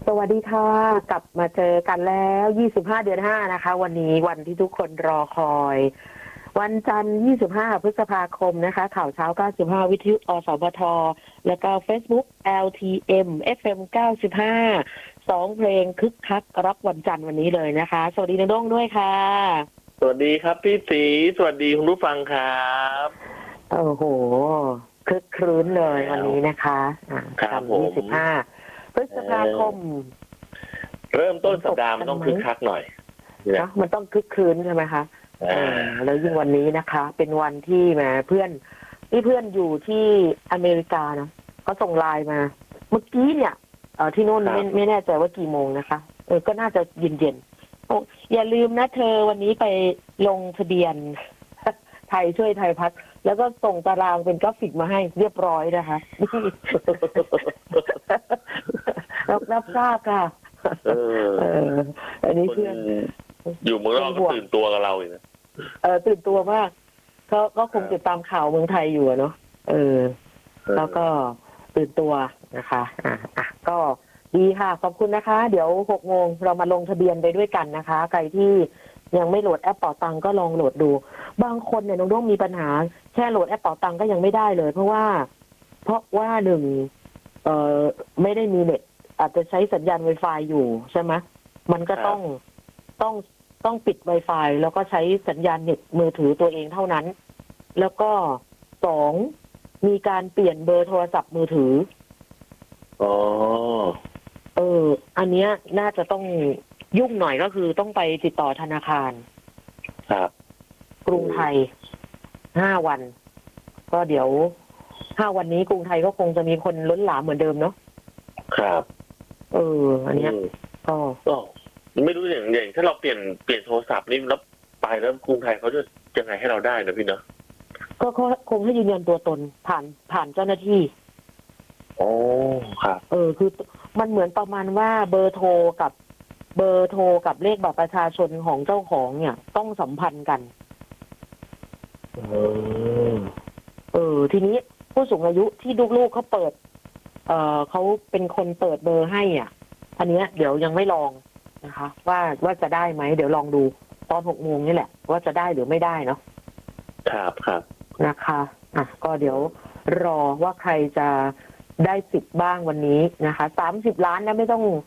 สวัสดีค่ะกลับมาเจอกันแล้ว25เดือน5นะคะวันนี้วันที่ทุกคนรอคอยวันจันทร์25พฤษภาคมนะคะข่าวเช้า95วิทยุอสมทแล้วก็ Facebook LTM FM 95 2เพลงคึกคักรับวันจันทร์วันนี้เลยนะคะสวัสดีน้องๆด้วยค่ะสวัสดีครับพี่ศรีสวัสดีคุณผู้ฟังครับโอ้โหคึกครื้นเลยวันนี้นะคะครับผม 25พฤษภาคมเริ่มต้นสัปดาห์มันต้องคึกคักหน่อยนะมันต้องคึกคืนใช่ไหมคะแล้วยิ่งวันนี้นะคะ เป็นวันที่แหมเพื่อนอยู่ที่อเมริกานะเขาส่งไลน์มา เมื่อกี้เนี่ยที่โน่นไม่แน่ใจว่ากี่โมงนะคะก็น่าจะเย็นๆอย่าลืมนะเธอวันนี้ไปลงทะเบียนไทยช่วยไทยพัฒน์แล้วก็ส่งตารางเป็นกราฟิกมาให้เรียบร้อยนะคะรับทราบค่ะอันนี้เพื่อนอยู่เมืองนอกก็ตื่นตัวกับเราอีกนะตื่นตัวมากก็คงติดตามข่าวเมืองไทยอยู่เนาะแล้วก็ตื่นตัวนะคะก็ดีค่ะขอบคุณนะคะเดี๋ยว6 โมงเรามาลงทะเบียนไปด้วยกันนะคะใครที่ยังไม่โหลดแอปเป๋าตังก็ลองโหลดดูบางคนเนี่ยน้องๆมีปัญหาแค่โหลดแอปเป๋าตังก็ยังไม่ได้เลยเพราะว่าหนึ่งไม่ได้มีเน็ตอาจจะใช้สัญญาณ Wi-Fi อยู่ใช่ไหมมันก็ต้องปิด Wi-Fi แล้วก็ใช้สัญญาณเน็ตมือถือตัวเองเท่านั้นแล้วก็2มีการเปลี่ยนเบอร์โทรศัพท์มือถืออันเนี้ยน่าจะต้องยุ่งหน่อยก็คือต้องไปติดต่อธนาคารครับกรุงไทย5 วันก็เดี๋ยว5 วันนี้กรุงไทยก็คงจะมีคนล้นหลามเหมือนเดิมเนาะครับอันเนี้ยก็ไม่รู้อย่างถ้าเราเปลี่ยนโทรศัพท์นี่แล้วไปแล้วกรุงไทยเขาจะยังไงให้เราได้นะพี่เนาะก็คงให้ยืนยันตัวตนผ่านเจ้าหน้าที่ครับคือมันเหมือนประมาณว่าเบอร์โทรกับเลขบัตรประชาชนของเจ้าของเนี่ยต้องสัมพันธ์กันทีนี้ผู้สูงอายุที่ลูกๆเขาเปิดเขาเป็นคนเปิดเบอร์ให้อันนี้เดี๋ยวยังไม่ลองนะคะว่าจะได้ไหมเดี๋ยวลองดูตอน6 โมงนี่แหละว่าจะได้หรือไม่ได้เนาะครับนะคะก็เดี๋ยวรอว่าใครจะได้สิทธิ์บ้างวันนี้นะคะ30 ล้านนะไม่ต้อง